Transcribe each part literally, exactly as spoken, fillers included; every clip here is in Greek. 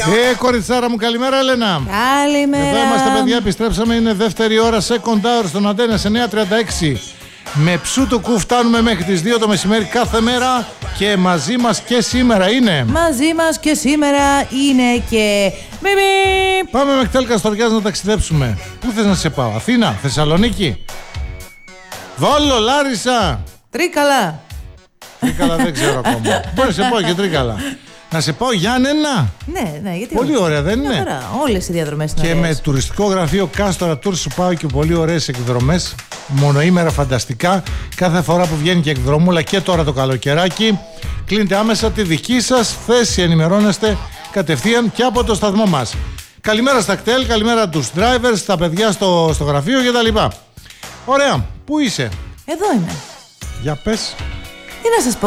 Ε, κοριτσάρα μου, καλημέρα, Έλενα. Καλημέρα. Εδώ είμαστε, παιδιά, επιστρέψαμε. Είναι δεύτερη ώρα, second hour στον Αντένα εννιά τριάντα έξι. Με ψού του κου φτάνουμε μέχρι τις δύο το μεσημέρι κάθε μέρα. Και μαζί μας και σήμερα είναι. Μαζί μας και σήμερα είναι και. Μπιμπι. Πάμε μέχρι Τέλκα Στοριάς να ταξιδέψουμε. Πού θες να σε πάω, Αθήνα, Θεσσαλονίκη, Βόλο, Λάρισα? Τρίκαλα. Τρίκαλα δεν ξέρω ακόμα. Μπορεί να σε πάω και Τρίκαλα. Να σε πάω Γιάννενα. Ναι, ναι, γιατί. Πολύ ωραία, δεν είναι? Όλες οι διαδρομές είναι Και ωραίες. με τουριστικό γραφείο Κάστορα Tour σου πάω και πολύ ωραίες εκδρομές. Μονοήμερα φανταστικά. Κάθε φορά που βγαίνει και εκδρομούλα και τώρα το καλοκαιράκι. Κλείνετε άμεσα τη δική σας θέση. Ενημερώνεστε κατευθείαν και από το σταθμό μας. Καλημέρα στα κτέλ, καλημέρα τους drivers, στα παιδιά στο, στο γραφείο κτλ. Ωραία, πού είσαι? Εδώ είμαι. Για πες. Τι να σας πω.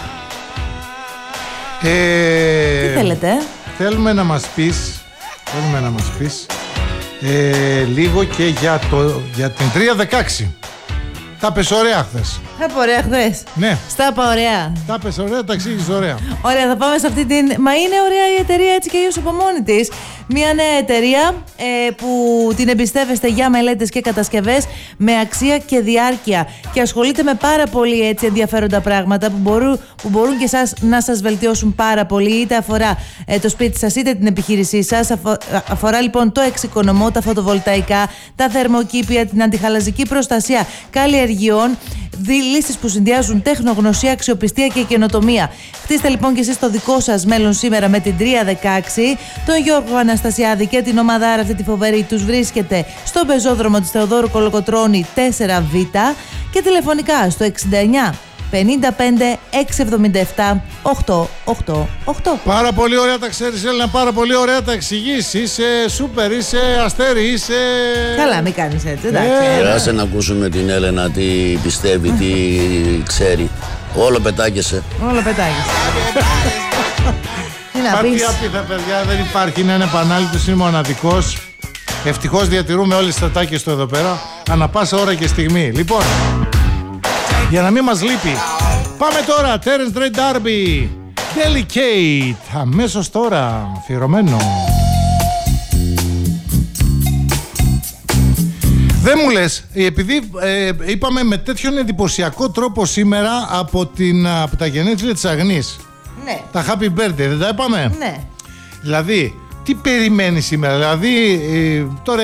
Ε, Τι θέλετε? Θέλουμε να μας πεις, θέλουμε να μας πεις ε, λίγο και για, το, για την τρία δεκαέξι. Τα πες ωραία χθες. Θα πω ωραία χθες. Ναι. Στα είπα ωραία. Τα πες ωραία, τα εξήγησες ωραία. Ωραία, θα πάμε σε αυτή την. Μα είναι ωραία η εταιρεία έτσι και αλλιώς από μόνη της. Μια νέα εταιρεία ε, που την εμπιστεύεστε για μελέτες και κατασκευές με αξία και διάρκεια. Και ασχολείται με πάρα πολύ έτσι ενδιαφέροντα πράγματα που μπορούν, που μπορούν και εσάς να σας βελτιώσουν πάρα πολύ. Είτε αφορά ε, το σπίτι σας είτε την επιχείρησή σας. Αφο, αφορά λοιπόν το εξοικονομώ, τα φωτοβολταϊκά, τα θερμοκήπια, την αντιχαλαζική προστασία καλλιεργειών. Λύσεις που συνδυάζουν τεχνογνωσία, αξιοπιστία και καινοτομία. Χτίστε λοιπόν και εσείς το δικό σας μέλλον σήμερα με την τρία δεκαέξι. Τον Γιώργο Αναστασιάδη και την ομαδάρα αυτή τη φοβερή τους βρίσκεται στον πεζόδρομο της Θεοδόρου Κολοκοτρώνη τέσσερα β και τηλεφωνικά στο εξήντα εννιά πενήντα πέντε εξακόσια εβδομήντα επτά οχτακόσια ογδόντα οκτώ. Πάρα πολύ ωραία τα ξέρεις, Έλληνα, πάρα πολύ ωραία τα εξηγείς. Είσαι σούπερ, είσαι αστέρι, είσαι... Καλά, μην κάνεις έτσι, εντάξει. Ε, Άσε να ακούσουμε την Έλενα τι πιστεύει, τι ξέρει. Όλο πετάγεσαι. Όλο πετάγεις. Τι να Πάρτι πεις. άπειθα, παιδιά, δεν υπάρχει, είναι ένα επανάληπτος, είναι μοναδικός. Ευτυχώς διατηρούμε όλες τις στατάκες του εδώ πέρα, ανά πάσα ώρα και στιγμή. Λοιπόν, για να μην μας λείπει, πάμε τώρα, Terence Ray D'Arby, Delicate, αμέσως τώρα, αφιερωμένο. Δεν μου λες, επειδή ε, είπαμε με τέτοιον εντυπωσιακό τρόπο σήμερα από, την, από τα γενέθλια της Αγνής, Ναι. τα happy birthday, δεν τα είπαμε? Ναι. Δηλαδή, τι περιμένεις σήμερα, δηλαδή ε, τώρα